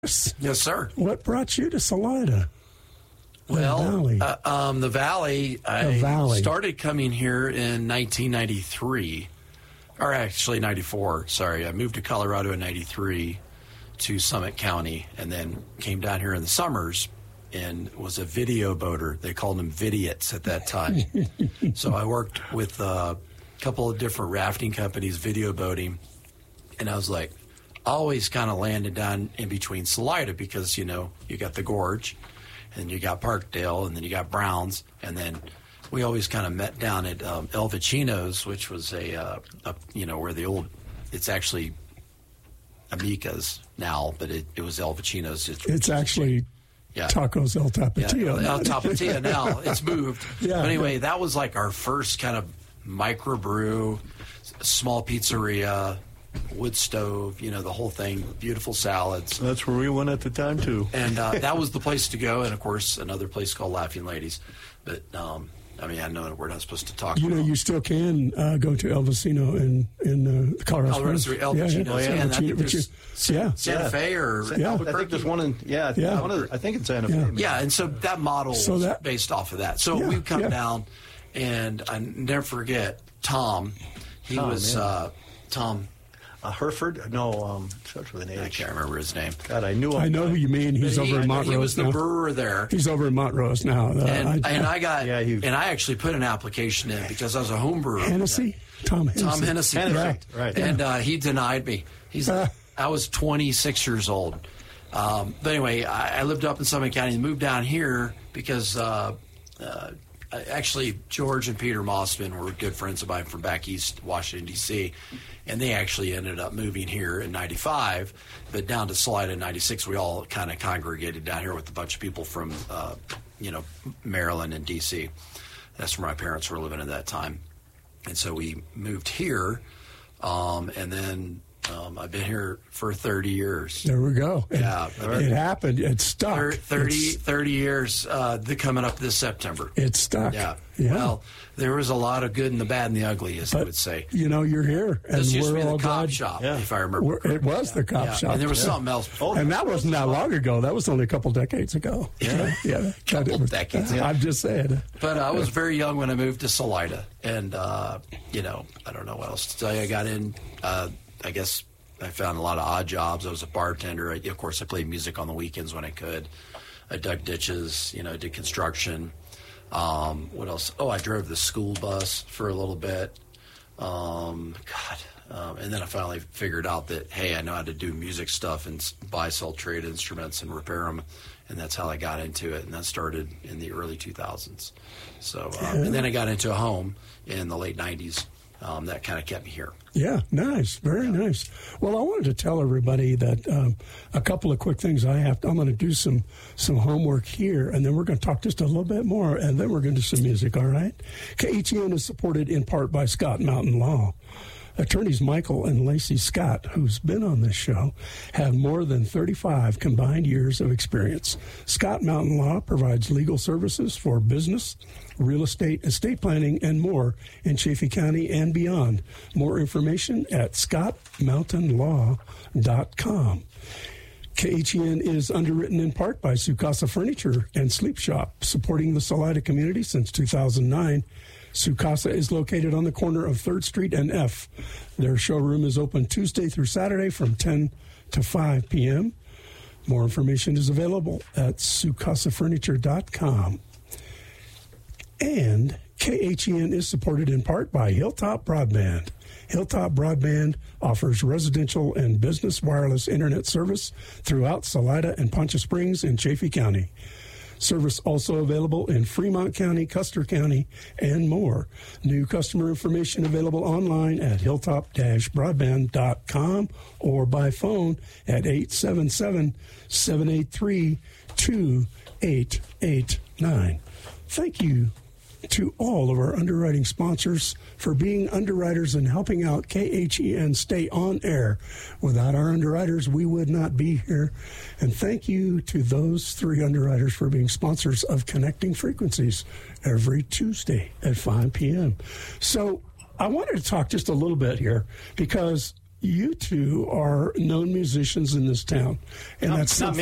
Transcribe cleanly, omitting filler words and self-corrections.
Yes, sir. What brought you to Salida? Well, the Valley, I started coming here in 1993, or actually 94, sorry. I moved to Colorado in 93 to Summit County, and then came down here in the summers and was a video boater. They called them vidiots at that time. So I worked with a couple of different rafting companies, video boating, and I was like, always kind of landed down in between Salida because, you know, you got the Gorge, and you got Parkdale, and then you got Browns, and then we always kind of met down at El Vicino's, which was a where the old, it's actually Amica's now, but it was El Vicino's. It's actually Tacos El Tapatio. El Tapatio now. It's moved. But anyway, that was like our first kind of microbrew, small pizzeria, wood stove, you know, the whole thing, beautiful salads. That's where we went at the time, too. And that was the place to go. And, of course, another place called Laughing Ladies. But, I mean, I know we're not supposed to talk about. You know, you still can go to El Vicino in Colorado Springs. El Vicino. And I think there's Santa Fe or Albuquerque. I think there's one in, I think in Santa Fe. Yeah, and so that model was based off of that. So we've come down, and I never forget Tom. He was Tom. Hereford? No, starts with an H. I can't remember his name. God, I knew him. I know who you mean. He's over in Montrose now. He was the brewer there. He's over in Montrose now. And I actually put an application in because I was a home brewer. Hennessy? Tom Hennessy. Right. And he denied me. I was 26 years old. But anyway, I lived up in Summit County and moved down here because actually George and Peter Mossman were good friends of mine from back east Washington, D.C., and they actually ended up moving here in 95, but down to Salida in 96. We all kind of congregated down here with a bunch of people from, Maryland and D.C. That's where my parents were living at that time. And so we moved here, and then I've been here for 30 years. There we go. Yeah. It happened. It stuck. 30 years coming up this September. It stuck. Yeah. Well, there was a lot of good and the bad and the ugly, as I would say. You know, you're here. And this used to be the cop glad. shop, if I remember. It was the cop shop. And there was something else before. And that wasn't that long ago. That was only a couple decades ago. Yeah. Couple decades ago. I'm just saying. But I was very young when I moved to Salida. And, I don't know what else to tell you. I got in, I guess I found a lot of odd jobs. I was a bartender. Of course, I played music on the weekends when I could. I dug ditches, did construction. What else? Oh, I drove the school bus for a little bit. And then I finally figured out that, hey, I know how to do music stuff and buy, sell, trade instruments and repair them. And that's how I got into it. And that started in the early 2000s. So, and then I got into a home in the late 90s. That kind of kept me here. Yeah, nice. Very nice. Well, I wanted to tell everybody that a couple of quick things I'm going to do some homework here, and then we're going to talk just a little bit more, and then we're going to do some music, all right? KHEN is supported in part by Scott Mountain Law. Attorneys Michael and Lacey Scott, who's been on this show, have more than 35 combined years of experience. Scott Mountain Law provides legal services for business, real estate, estate planning, and more in Chaffee County and beyond. More information at scottmountainlaw.com. KHEN is underwritten in part by Sukasa Furniture and Sleep Shop, supporting the Salida community since 2009. Sukasa is located on the corner of 3rd Street and F. Their showroom is open Tuesday through Saturday from 10 to 5 p.m. More information is available at sukasafurniture.com. And KHEN is supported in part by Hilltop Broadband. Hilltop Broadband offers residential and business wireless internet service throughout Salida and Poncha Springs in Chaffee County. Service also available in Fremont County, Custer County, and more. New customer information available online at hilltop-broadband.com or by phone at 877-783-2889. Thank you to all of our underwriting sponsors for being underwriters and helping out KHEN stay on air. Without our underwriters, we would not be here. And thank you to those 3 underwriters for being sponsors of Connecting Frequencies every Tuesday at 5 p.m. So I wanted to talk just a little bit here because you two are known musicians in this town, and that's not